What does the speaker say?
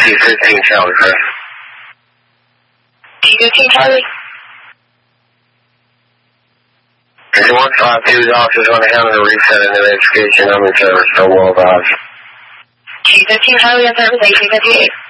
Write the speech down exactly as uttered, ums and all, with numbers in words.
T fifteen Charlie, correct? T fifteen Charlie? If you want five two, the officers on the counter to reset a new education. I'm in service for World Odds. T fifteen Charlie in service, eighteen fifty-eight.